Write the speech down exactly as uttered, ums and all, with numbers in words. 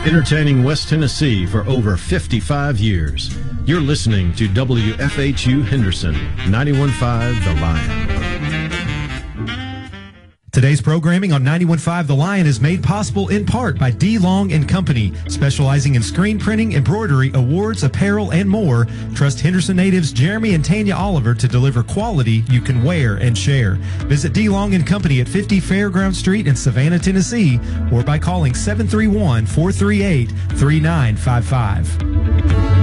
Entertaining West Tennessee for over fifty-five years. You're listening to W F H U Henderson, ninety-one point five The Lion. Today's programming on ninety-one point five The Lion is made possible in part by D. Long and Company, specializing in screen printing, embroidery, awards, apparel, and more. Trust Henderson natives Jeremy and Tanya Oliver to deliver quality you can wear and share. Visit D. Long and Company at fifty Fairground Street in Savannah, Tennessee, or by calling seven three one, four three eight, three nine five five.